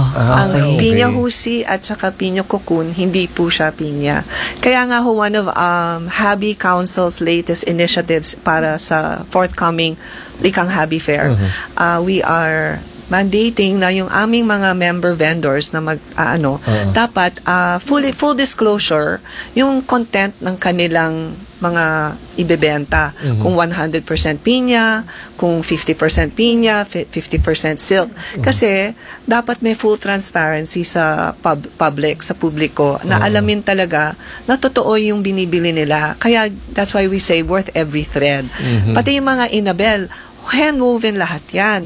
Ang okay. pinya husi at saka pinya cocoon, hindi po siya pinya. Kaya nga ho, one of Habi Council's latest initiatives para sa forthcoming Likang Habi Fair, we are mandating na yung aming mga member vendors na dapat full disclosure yung content ng kanilang mga ibebenta. Kung 100% pinya, kung 50% pinya, 50% silk. Kasi dapat may full transparency sa public, sa publiko, na alamin talaga na totoo yung binibili nila. Kaya that's why we say worth every thread. Pati yung mga inabel, hand-woven lahat yan.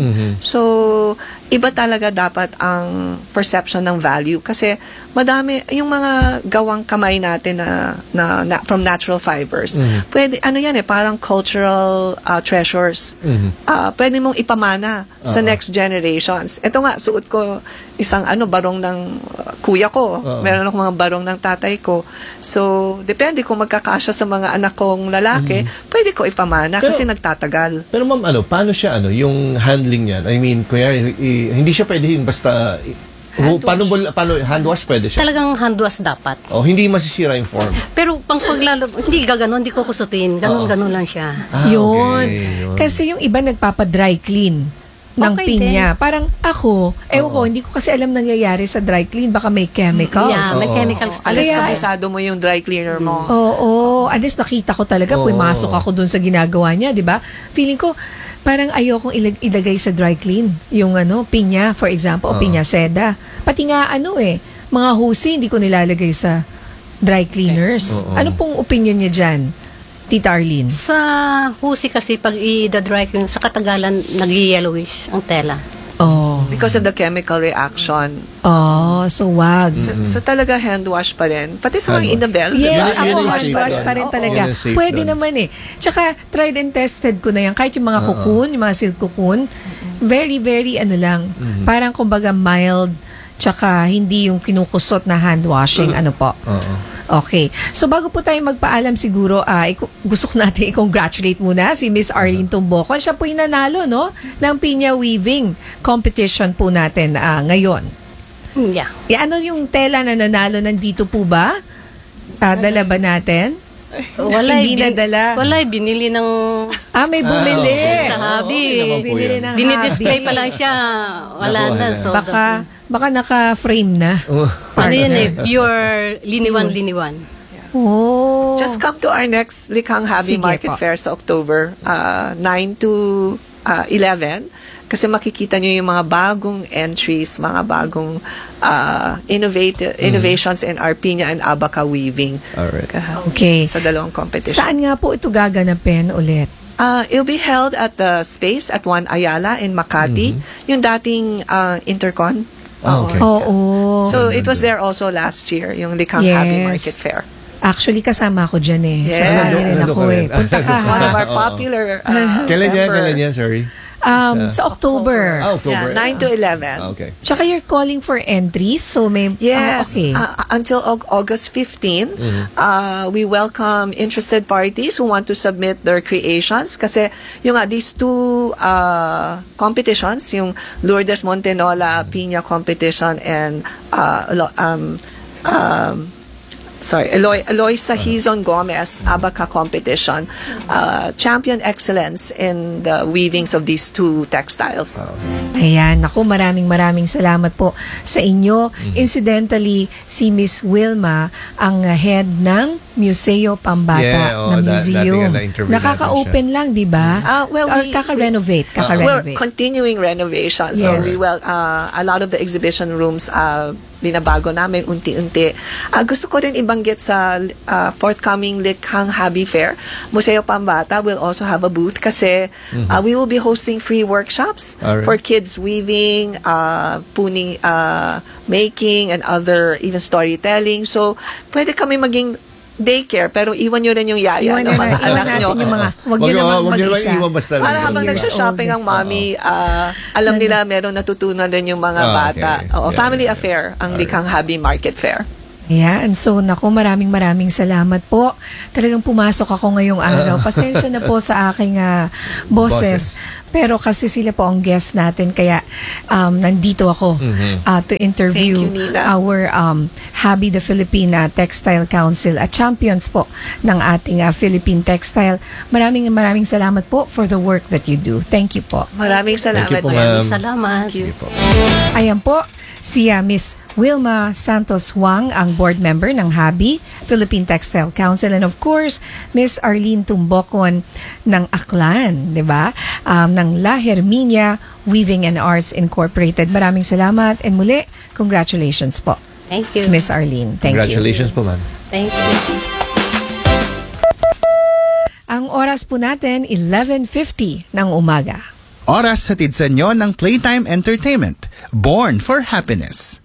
So, iba talaga dapat ang perception ng value. Kasi, madami, yung mga gawang kamay natin na from natural fibers, pwede, parang cultural treasures. Pwede mong ipamana sa next generations. Ito nga, suot ko isang barong ng kuya ko. Meron akong mga barong ng tatay ko. So, depende kung magkakasya sa mga anak kong lalaki, pwede ko ipamana kasi nagtatagal. Pero ma'am, paano siya, yung handling niyan? I mean, kuya, hindi siya pwede basta... Paano hand wash pwede siya? Talagang hand wash dapat. Hindi masisira yung form. Pero pang hindi gaganon, hindi ko kusutin. Ganon lang siya. Yun. Kasi yung iba nagpapa-dry clean ng pinya. Din. Parang ako, hindi ko kasi alam nangyayari sa dry clean. Baka may chemicals. Yeah, may chemicals. Alas kabisado mo yung dry cleaner mo. Oo. Alas nakita ko talaga. Pumasok ako dun sa ginagawa niya, di ba? Feeling ko, parang ayokong ilagay sa dry clean yung pinya, for example, o pinya seda. Pati nga mga husi hindi ko nilalagay sa dry cleaners. Ano pong opinion niya dyan, Tita Arlene? Sa husi kasi pag i-dry clean, sa katagalan nag-yellowish ang tela. Because of the chemical reaction. So wag. So talaga hand wash pa rin. Pati sa mga inabel. Yes, Yun hand wash pa rin talaga. Pwede naman Tsaka, tried and tested ko na yan. Kahit yung mga cocoon, yung mga silk cocoon, very, very parang kumbaga mild, tsaka hindi yung kinukusot na hand washing. Okay. So, bago po tayo magpaalam siguro, gusto ko natin i-congratulate muna si Miss Arlene Tumbocon. Siya po yung nanalo, ng pinya weaving competition po natin ngayon. Yeah. Ano yung tela na nanalo? Nandito po ba? Dala ba natin? Hindi nadala. Walay, binili ng... may bumili. Sa Habi. Binili ng Dini-display pa lang siya. Wala na. So, baka naka-frame na. Ano yun pure liniwan. Just come to our next Likhang Habi Market Fair sa October 9 to 11. Kasi makikita nyo yung mga bagong entries, mga bagong innovations in our pinya and abaca weaving. Alright. Okay. Sa dalawang competition. Saan nga po ito gaganapin ulit? It'll be held at the space at Juan Ayala in Makati. Yung dating Intercon. Okay. So it was there also last year, yung Likhang Habi Market Fair. Actually, kasama ako dyan Yes. Sasali rin ako Punta ka. It's one of our popular Kailan yan? Sorry. Sa October. October. 9 to 11. Okay. Tsaka you're calling for entries, so may... Yes. Okay. Until August 15, we welcome interested parties who want to submit their creations. Kasi these two competitions, yung Lourdes Montenola Piña competition and Eloisa Hizon Gomez Abaca competition, champion excellence in the weavings of these two textiles. Ayan, maraming salamat po sa inyo. Incidentally, si Miss Wilma ang head ng Museo Pambata na museum. Nakaka-open lang, di ba? Kaka-renovate. We're continuing renovation. So a lot of the exhibition rooms binabago namin unti-unti. Gusto ko rin ibanggit sa forthcoming Likhang Habi Fair, Museo Pambata will also have a booth kasi we will be hosting free workshops for kids weaving, making, and other even storytelling. So, pwede kami maging daycare, pero iwan nyo rin yung yaya ng mga anak nyo. Huwag nyo naman mag-isa. Para habang nagsha-shopping ang mommy, alam nila meron natutunan din yung mga bata. Family affair ang Likhang Habi Market Fair. Ayan. So, naku, maraming salamat po. Talagang pumasok ako ngayong araw. Pasensya na po sa aking boses. Pero kasi sila po ang guest natin. Kaya nandito ako to interview Thank you, Nina. our Habi the Philippine Textile Council at champions po ng ating Philippine Textile. Maraming salamat po for the work that you do. Thank you po. Maraming salamat. Thank you po, ma'am. ma'am. Salamat. Thank you. Ayan po, si Miss Wilma Santos Huang, ang board member ng HABI, Philippine Textile Council. And of course, Miss Arlene Tumbocon ng Aklan, di ba? Ng La Herminia Weaving and Arts Incorporated. Maraming salamat. And muli, congratulations po, Thank you. Miss Arlene. Thank you. Congratulations po, ma'am. Thank you. Ang oras po natin, 11:50 ng umaga. Oras hatid sa inyo ng Playtime Entertainment. Born for Happiness.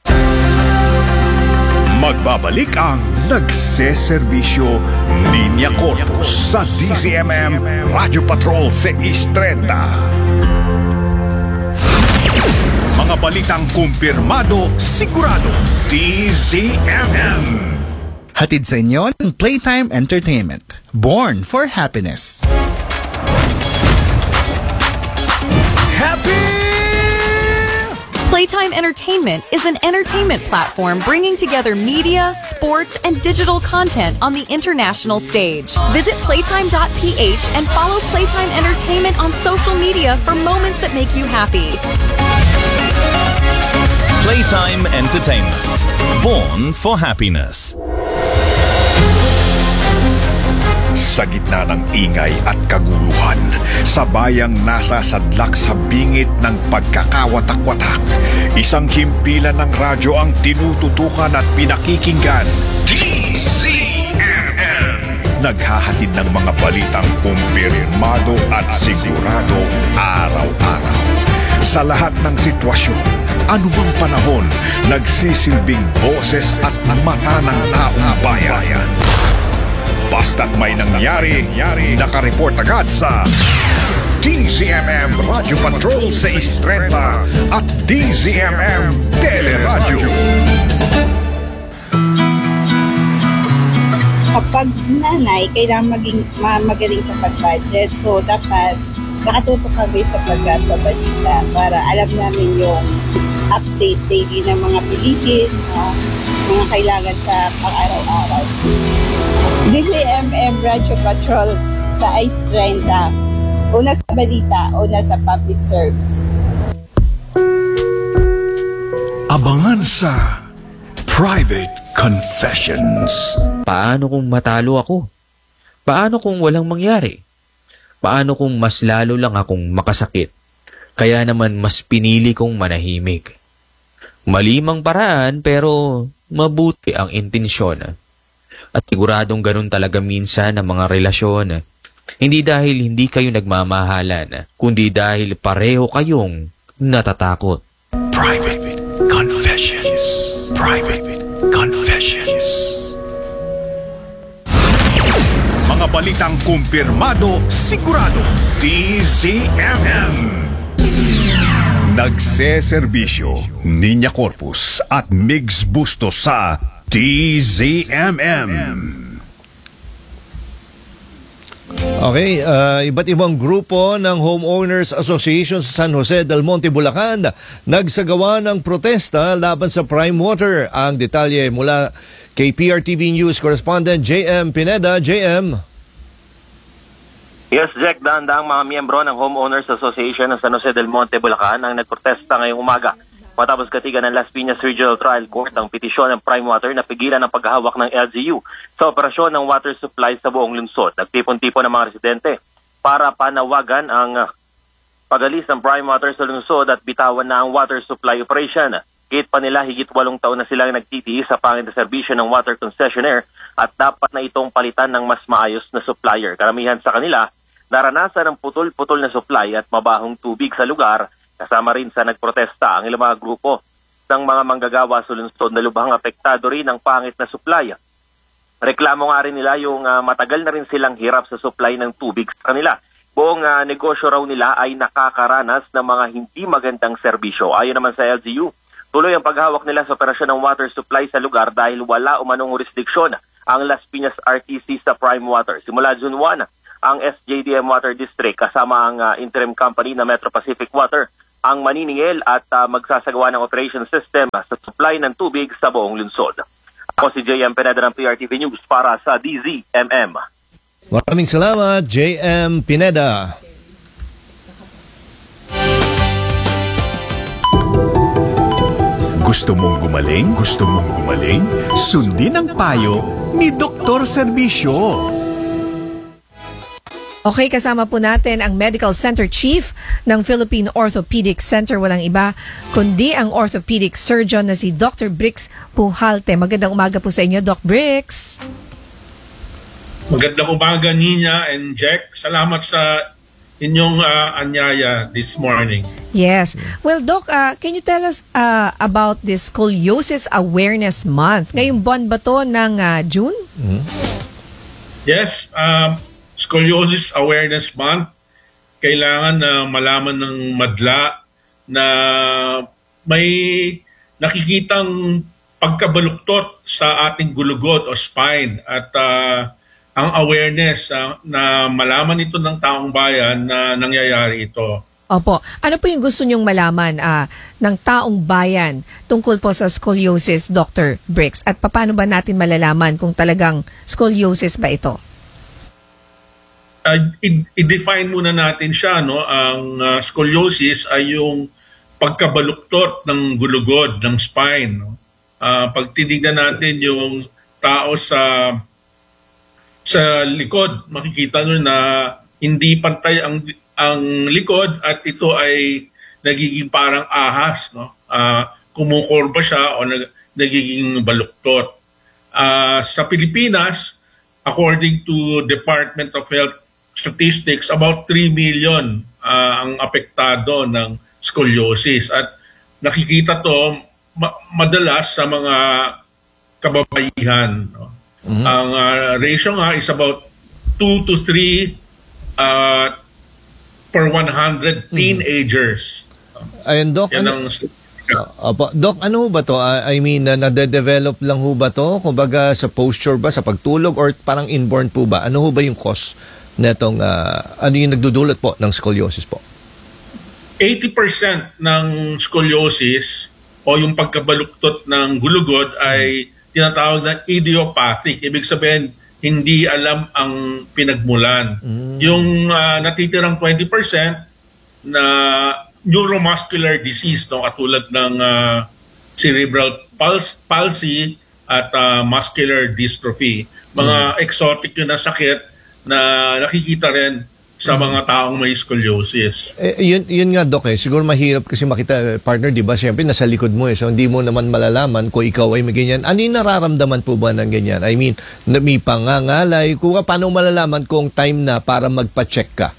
Magbabalik ang nagseserbisyo Linya Corpus sa DZMM Radyo Patrol 630. Mga balitang kumpirmado, sigurado, DZMM. Hatid sa inyo ng Playtime Entertainment. Born for Happiness. Happy! Playtime Entertainment is an entertainment platform bringing together media, sports, and digital content on the international stage. Visit playtime.ph and follow Playtime Entertainment on social media for moments that make you happy. Playtime Entertainment. Born for Happiness. Sa gitna ng ingay at kaguluhan, sa bayang nasa sadlak sa bingit ng pagkakawatak-watak, isang himpilan ng radyo ang tinututukan at pinakikinggan. DZMM! Naghahatid ng mga balitang kumpirmado at sigurado araw-araw. Sa lahat ng sitwasyon, anumang panahon, nagsisilbing boses at mata ng taong bayan. Basta't may nangyari, nakareport agad sa DZMM Radyo Patrol 630 at DZMM Teleradyo. Kapag nanay, kailangan magaling sa pag-budget. So, dapat nakatutok kami sa pagbabalita para alam namin yung update daily ng mga bilihin, mga kailangan sa pang-araw-araw. DZMM Radyo Patrol sa Ice 30. Una sa balita, una sa public service. Abangan sa Private Confessions. Paano kung matalo ako? Paano kung walang mangyari? Paano kung mas lalo lang akong makasakit? Kaya naman mas pinili kong manahimik. Malimang paraan pero mabuti ang intensyon. At siguradong ganun talaga minsan ang mga relasyon. Hindi dahil hindi kayo nagmamahalan, kundi dahil pareho kayong natatakot. Private Confessions. Private Confessions. Mga balitang kumpirmado, sigurado, DZMM. Nagseserbisyo Linya Corpus at Migs Bustos sa DZMM. Okay, iba't ibang grupo ng Homeowners Association sa San Jose del Monte, Bulacan nagsagawa ng protesta laban sa Prime Water. Ang detalye mula kay PRTV News correspondent JM Pineda. JM. Yes, Jack, daang mga miyembro ng Homeowners Association ng San Jose del Monte, Bulacan ang nagprotesta ngayong umaga matapos katigan ng Las Piñas Regional Trial Court ang petisyon ng Prime Water na pigilan ang paghahawak ng LGU sa operasyon ng water supply sa buong lungsod. Nagtipon-tipon ng mga residente para panawagan ang pag-alis ng Prime Water sa lungsod at bitawan na ang water supply operation. Gate pa nila higit 8 taon na silang nagtitiis sa pangit na serbisyo ng water concessionaire at dapat na itong palitan ng mas maayos na supplier. Karamihan sa kanila naranasan ng putol-putol na supply at mabahong tubig sa lugar. Kasama rin sa nagprotesta ang ilang mga grupo ng mga manggagawa sa lungsod na lubhang apektado rin ng pangit na supply. Reklamo nga rin nila yung matagal na rin silang hirap sa supply ng tubig sa kanila. Buong negosyo raw nila ay nakakaranas ng mga hindi magandang serbisyo. Ayon naman sa LGU, Tuloy ang paghawak nila sa operasyon ng water supply sa lugar dahil wala umanong jurisdiksyon ang Las Piñas RTC sa Prime Water. Simula June 1, ang SJDM Water District kasama ang interim company na Metro Pacific Water ang maniningil at magsasagawa ng operation system sa supply ng tubig sa buong lungsod. Ako si JM Pineda ng PRTV News para sa DZMM. Maraming salamat, JM Pineda. Gusto mong gumaling? Gusto mong gumaling? Sundin ang payo ni Dr. Servisyo. Okay, kasama po natin ang Medical Center Chief ng Philippine Orthopedic Center. Walang iba kundi ang orthopedic surgeon na si Dr. Brix Pujalte. Magandang umaga po sa inyo, Doc Brix. Magandang umaga, Nina and Jack. Salamat sa inyong anyaya this morning. Yes. Well, Doc, can you tell us about this Scoliosis Awareness Month? Ngayong buwan ba to ng June? Yes. Scoliosis Awareness Month. Kailangan na malaman ng madla na may nakikitang pagkabaluktot sa ating gulugod o spine at ang awareness na malaman ito ng taong bayan na nangyayari ito. Opo. Ano po yung gusto nyong malaman ng taong bayan tungkol po sa scoliosis, Dr. Brix? At paano ba natin malalaman kung talagang scoliosis ba ito? I-define muna natin siya. No? Ang scoliosis ay yung pagkabaluktot ng gulugod, ng spine. No? Pag tinignan natin yung tao sa likod, makikita nyo na hindi pantay ang likod at ito ay nagiging parang ahas. No? Kumukurba siya o nagiging baluktot. Sa Pilipinas, according to Department of Health Statistics, about 3 million ang apektado ng scoliosis. At nakikita to madalas sa mga kababaihan. No? Ang ratio nga is about 2 to 3 per 100 teenagers. Ayun, Doc. Doc, ano ba to? I mean, nade-develop lang ho ba to? Kumbaga sa posture ba, sa pagtulog, or parang inborn po ba? Ano ho ba yung cause netong, ano yung nagdudulot po ng scoliosis po? 80% ng scoliosis o yung pagkabaluktot ng gulugod ay tinatawag na idiopathic. Ibig sabihin, hindi alam ang pinagmulan. Yung natitirang 20% na neuromuscular disease, no, katulad ng cerebral palsy at muscular dystrophy. Mga exotic yun na sakit na nakikita rin sa mga taong may scoliosis. Yun nga, Doc, siguro mahirap kasi makita, partner, di ba? Siyempre, nasa likod mo so hindi mo naman malalaman kung ikaw ay may ganyan. Ano yung nararamdaman po ba ng ganyan? I mean, may pangangalay, paano malalaman kung time na para magpa-check ka?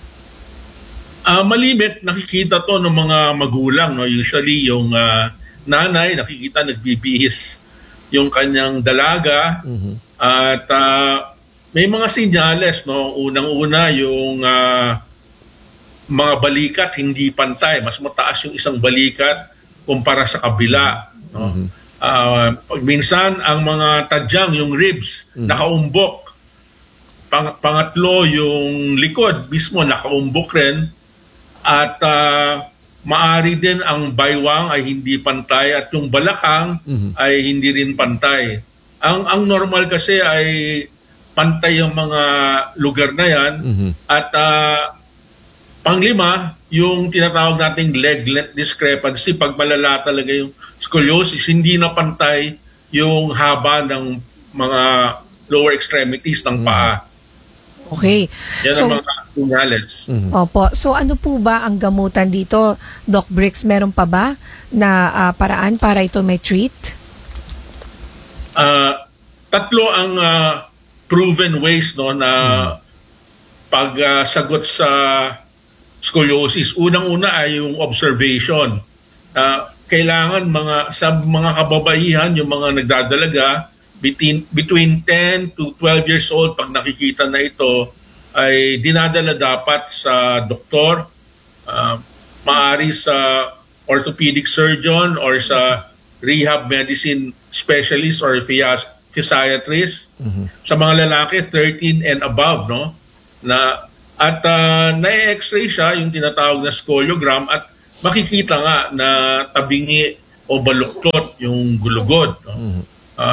Malimit, nakikita to ng mga magulang. No? Usually, yung nanay, nakikita nagbibihis yung kanyang dalaga. At may mga sinyales. No? Unang-una, yung mga balikat hindi pantay. Mas mataas yung isang balikat kumpara sa kabila. No? Minsan, ang mga tadyang, yung ribs, nakaumbok. Pangatlo, yung likod mismo, nakaumbok rin. At maari din ang baywang ay hindi pantay at yung balakang ay hindi rin pantay. Ang normal kasi ay pantay yung mga lugar na yan. At panglima, yung tinatawag nating leg length discrepancy. Pag malala talaga yung scoliosis, hindi na pantay yung haba ng mga lower extremities ng paa. Okay. Yan ang mga sinyales. Opo. So ano po ba ang gamutan dito, Doc Brix? Meron pa ba na paraan para ito may treat? Tatlo ang proven ways, no, na pagsagot sa scoliosis. Unang-una ay yung observation. Kailangan sa mga kababaihan, yung mga nagdadalaga, between 10 to 12 years old, pag nakikita na ito, ay dinadala dapat sa doktor, maari sa orthopedic surgeon or sa rehab medicine specialist or physiatrist. Sa mga lalaki, 13 and above, no? At na-x-ray siya, yung tinatawag na scoliogram, at makikita nga na tabingi o baluktot yung gulugod. No?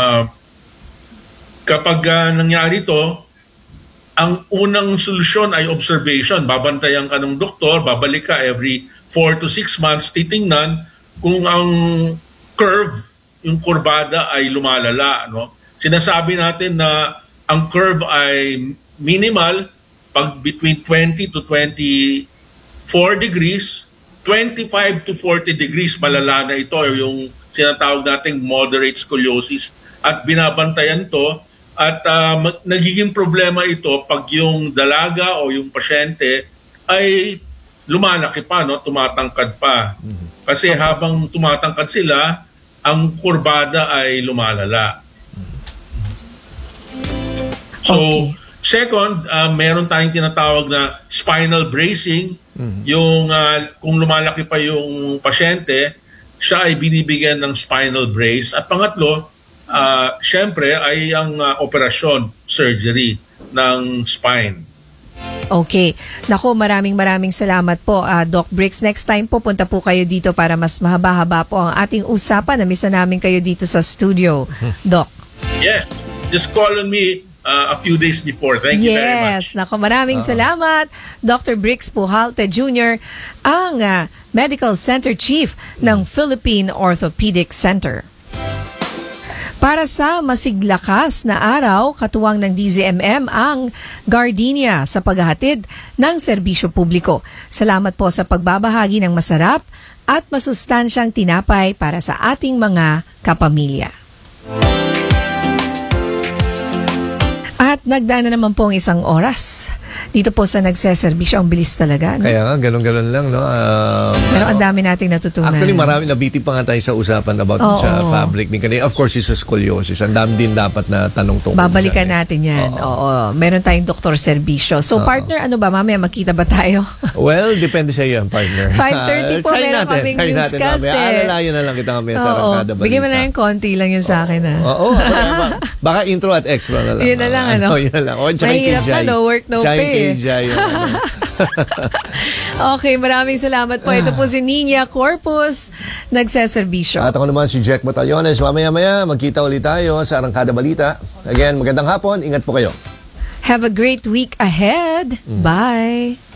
Kapag nangyari to, ang unang solusyon ay observation. Babantayan ka ng doktor, babalik ka every 4 to 6 months, titingnan kung ang curve, yung kurbada ay lumalala. No? Sinasabi natin na ang curve ay minimal pag between 20 to 24 degrees, 25 to 40 degrees malala na ito, yung sinatawag nating moderate scoliosis. At binabantayan to, at nagiging problema ito pag yung dalaga o yung pasyente ay lumalaki pa, no? Tumatangkad pa. Kasi habang tumatangkad sila, ang kurbada ay lumalala. So, second, meron tayong tinatawag na spinal bracing. Yung kung lumalaki pa yung pasyente, siya ay binibigyan ng spinal brace. At pangatlo, syempre ay ang operasyon, surgery ng spine. Okay. Naku, maraming salamat po, Doc Bricks. Next time po, punta po kayo dito para mas mahaba-haba po ang ating usapan. Namisa namin kayo dito sa studio, Doc. Yes. Just call on me a few days before. Thank you very much. Yes. Naku, maraming salamat. Dr. Bricks Pujalte Jr., ang Medical Center Chief ng Philippine Orthopedic Center. Para sa masiglakas na araw, katuwang ng DZMM ang Gardenia sa paghahatid ng serbisyo publiko. Salamat po sa pagbabahagi ng masarap at masustansyang tinapay para sa ating mga kapamilya. At nagdaan na naman po ang isang oras dito po sa nagseserbisyo. Ang bilis talaga. No? Kaya nga, ganun-ganun lang. No? Pero ang dami nating natutunan. Actually, marami nabitin pa nga tayo sa usapan about sa fabric din kanina. Of course, yung sa scoliosis. Ang dami din dapat na tanong tungkol. Babalikan natin yan. Oo. Meron tayong doktor serbisyo. So, partner, ano ba? Mamaya magkita ba tayo? Well, depende sa iyo, partner. 5:30 po, meron kaming newscast. Alalayo na lang kita mamaya sa Arangkada Balita. Bigyan mo na yung konti lang yun sa akin. Oo. Baka intro at extra na lang. Yun na lang, ano? Yun na lang. Mahirap na, no work, no pay. Okay, maraming salamat po. Ito po si Nina Corpus, nagseserbisyo. At ako naman si Jack Batallones. Mamaya-maya, magkita ulit tayo sa Arangkada Balita. Again, magandang hapon. Ingat po kayo. Have a great week ahead. Bye.